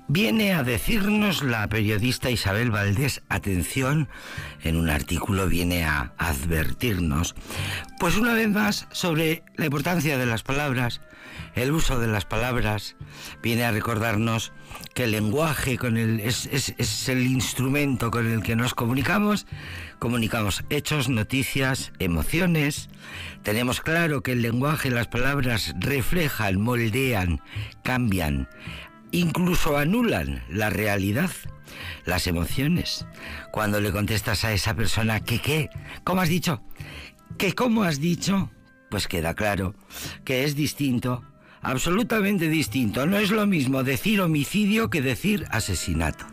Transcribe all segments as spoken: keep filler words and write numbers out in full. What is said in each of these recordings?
Viene a decirnos la periodista Isabel Valdés, atención, en un artículo viene a advertirnos, pues una vez más, sobre la importancia de las palabras, el uso de las palabras. Viene a recordarnos que el lenguaje con el, es, es, es el instrumento con el que nos comunicamos. Comunicamos hechos, noticias, emociones. Tenemos claro que el lenguaje, las palabras reflejan, moldean, cambian, incluso anulan la realidad, las emociones. Cuando le contestas a esa persona que qué, ¿cómo has dicho? ¿Que cómo has dicho? Pues queda claro que es distinto, absolutamente distinto. No es lo mismo decir homicidio que decir asesinato.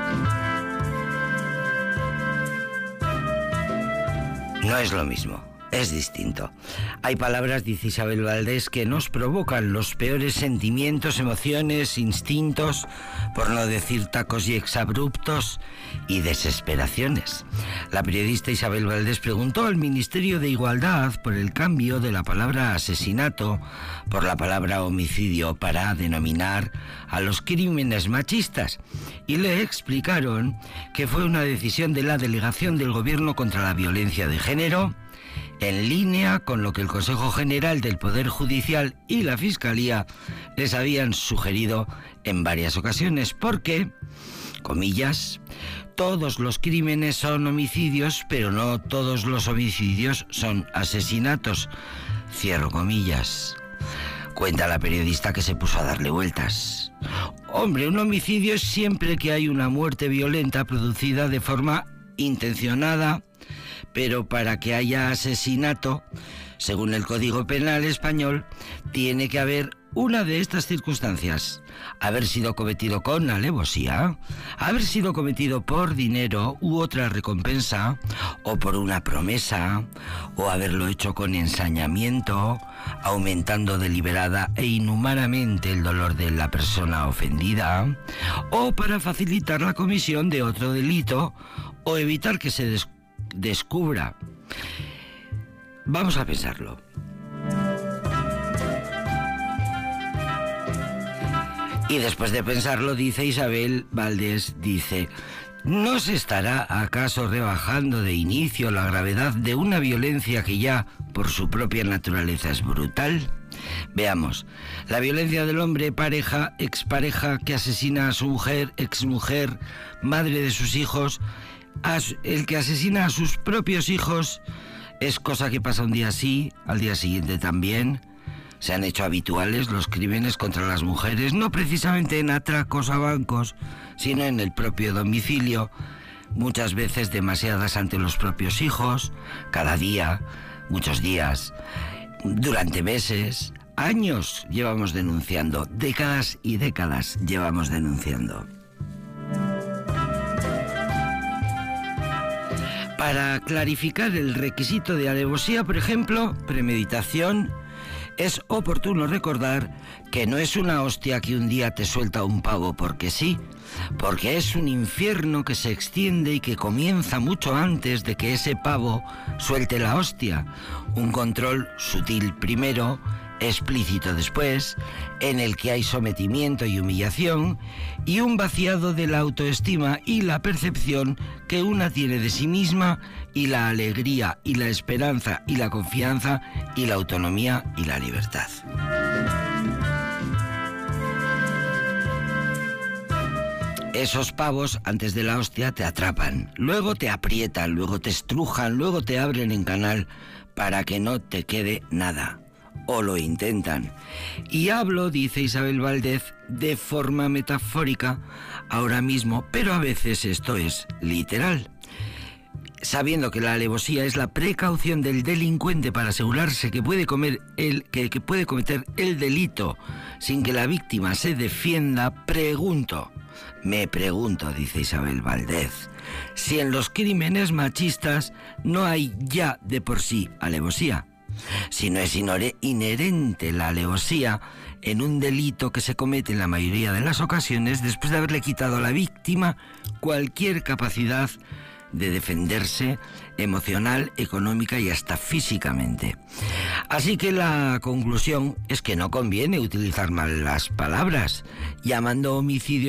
No es lo mismo. Es distinto. Hay palabras, dice Isabel Valdés, que nos provocan los peores sentimientos, emociones, instintos, por no decir tacos y exabruptos, y desesperaciones. La periodista Isabel Valdés preguntó al Ministerio de Igualdad por el cambio de la palabra asesinato por la palabra homicidio para denominar a los crímenes machistas, y le explicaron que fue una decisión de la Delegación del Gobierno contra la Violencia de Género, en línea con lo que el Consejo General del Poder Judicial y la Fiscalía les habían sugerido en varias ocasiones, porque, comillas, todos los crímenes son homicidios, pero no todos los homicidios son asesinatos, cierro comillas. Cuenta la periodista que se puso a darle vueltas. Hombre, un homicidio es siempre que hay una muerte violenta producida de forma intencionada, pero para que haya asesinato, según el Código Penal español, tiene que haber una de estas circunstancias: haber sido cometido con alevosía, haber sido cometido por dinero u otra recompensa, o por una promesa, o haberlo hecho con ensañamiento, aumentando deliberada e inhumanamente el dolor de la persona ofendida, o para facilitar la comisión de otro delito o evitar que se des- descubra. Vamos a pensarlo. Y después de pensarlo, dice Isabel Valdés, dice: ¿no se estará acaso rebajando de inicio la gravedad de una violencia que ya, por su propia naturaleza, es brutal? Veamos, la violencia del hombre, pareja, expareja, que asesina a su mujer, exmujer, madre de sus hijos, el que asesina a sus propios hijos, es cosa que pasa un día sí, al día siguiente también. Se han hecho habituales los crímenes contra las mujeres, no precisamente en atracos a bancos, sino en el propio domicilio, muchas veces demasiadas ante los propios hijos, cada día, muchos días, durante meses, años llevamos denunciando, décadas y décadas llevamos denunciando. Para clarificar el requisito de alevosía, por ejemplo, premeditación, es oportuno recordar que no es una hostia que un día te suelta un pavo porque sí, porque es un infierno que se extiende y que comienza mucho antes de que ese pavo suelte la hostia. Un control sutil primero, explícito después, en el que hay sometimiento y humillación, y un vaciado de la autoestima y la percepción que una tiene de sí misma, y la alegría y la esperanza y la confianza y la autonomía y la libertad. Esos pavos antes de la hostia te atrapan, luego te aprietan, luego te estrujan, luego te abren en canal para que no te quede nada. O lo intentan. Y hablo, dice Isabel Valdés, de forma metafórica ahora mismo, pero a veces esto es literal. Sabiendo que la alevosía es la precaución del delincuente para asegurarse que puede, comer el, que, que puede cometer el delito sin que la víctima se defienda, pregunto, me pregunto, dice Isabel Valdés, si en los crímenes machistas no hay ya de por sí alevosía. Si no es inherente la alevosía en un delito que se comete en la mayoría de las ocasiones después de haberle quitado a la víctima cualquier capacidad de defenderse emocional, económica y hasta físicamente. Así que la conclusión es que no conviene utilizar mal las palabras, llamando homicidio